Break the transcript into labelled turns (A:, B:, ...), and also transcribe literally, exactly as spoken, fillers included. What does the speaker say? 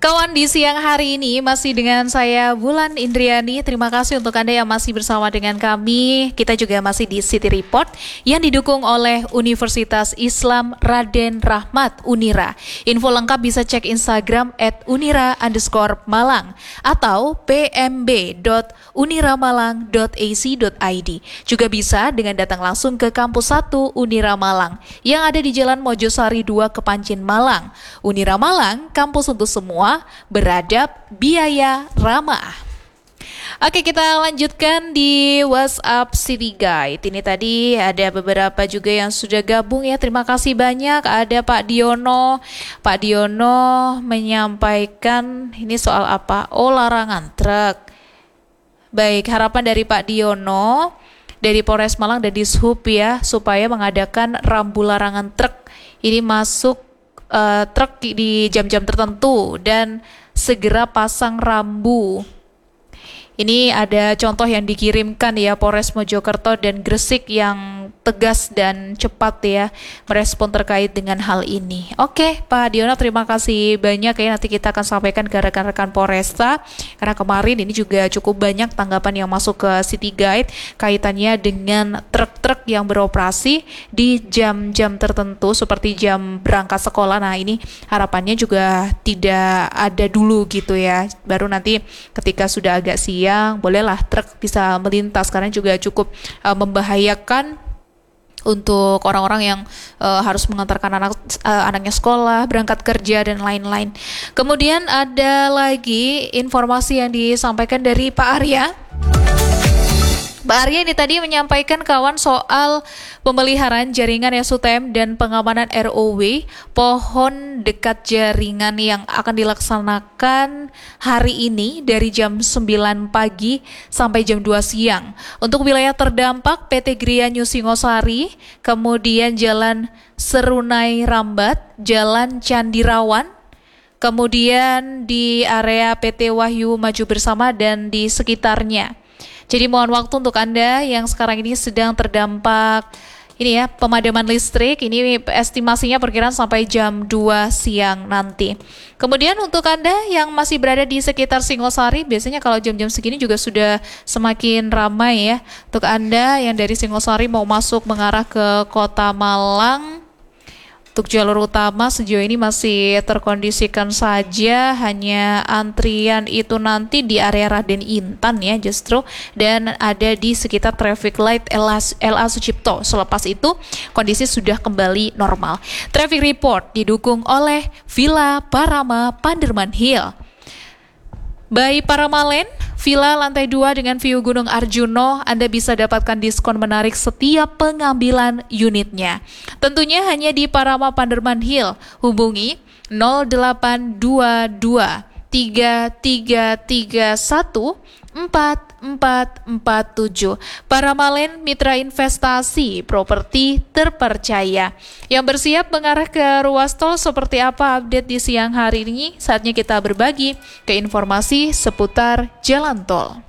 A: Kawan, di siang hari ini masih dengan saya Wulan Indriani. Terima kasih untuk Anda yang masih bersama dengan kami. Kita juga masih di City Report yang didukung oleh Universitas Islam Raden Rahmat Unira. Info lengkap bisa cek Instagram at unira underscore malang atau p m b dot uniramalang dot a c dot i d. Juga bisa dengan datang langsung ke kampus satu Unira Malang yang ada di Jalan Mojosari dua Kepancin Malang. Unira Malang, kampus untuk semua, beradab, biaya ramah. Oke, kita lanjutkan di WhatsApp City Guide. Ini tadi ada beberapa juga yang sudah gabung ya. Terima kasih banyak. Ada Pak Diono. Pak Diono menyampaikan ini soal apa? Oh, larangan truk. Baik, harapan dari Pak Diono dari Polres Malang dan Dishub ya, supaya mengadakan rambu larangan truk ini masuk Uh, truk di jam-jam tertentu dan segera pasang rambu. Ini ada contoh yang dikirimkan ya Polres Mojokerto dan Gresik yang tegas dan cepat ya merespon terkait dengan hal ini. Oke, Pak Diono, terima kasih banyak ya. Nanti kita akan sampaikan ke rekan-rekan Polresta karena kemarin ini juga cukup banyak tanggapan yang masuk ke City Guide kaitannya dengan truk-truk yang beroperasi di jam-jam tertentu seperti jam berangkat sekolah. Nah, ini harapannya juga tidak ada dulu gitu ya. Baru nanti ketika sudah agak siang bolehlah truk bisa melintas karena juga cukup uh, membahayakan untuk orang-orang yang uh, harus mengantarkan anak uh, anaknya sekolah, berangkat kerja dan lain-lain. Kemudian ada lagi informasi yang disampaikan dari Pak Arya. Pak Arya ini tadi menyampaikan kawan soal pemeliharaan jaringan S U T M dan pengamanan R O W pohon dekat jaringan yang akan dilaksanakan hari ini dari jam sembilan pagi sampai jam dua siang. Untuk wilayah terdampak P T Gria New Singosari, kemudian Jalan Serunai Rambat, Jalan Candirawan, kemudian di area P T Wahyu Maju Bersama dan di sekitarnya. Jadi mohon waktu untuk Anda yang sekarang ini sedang terdampak ini ya pemadaman listrik, ini estimasinya perkiraan sampai jam dua siang nanti. Kemudian untuk Anda yang masih berada di sekitar Singosari, biasanya kalau jam-jam segini juga sudah semakin ramai ya. Untuk Anda yang dari Singosari mau masuk mengarah ke Kota Malang, untuk jalur utama sejauh ini masih terkondisikan saja, hanya antrian itu nanti di area Raden Intan ya justru, dan ada di sekitar traffic light L A Sucipto. Selepas itu kondisi sudah kembali normal. Traffic report didukung oleh Villa Parama Panderman Hill. By Paramalen, villa lantai dua dengan view Gunung Arjuno, Anda bisa dapatkan diskon menarik setiap pengambilan unitnya. Tentunya hanya di Parama Panderman Hill. Hubungi nol delapan dua dua tiga tiga tiga satu empat empat empat tujuh. Paramalen, mitra investasi properti terpercaya yang bersiap mengarah ke ruas tol. Seperti apa update di siang hari ini? Saatnya kita berbagi ke informasi seputar jalan tol.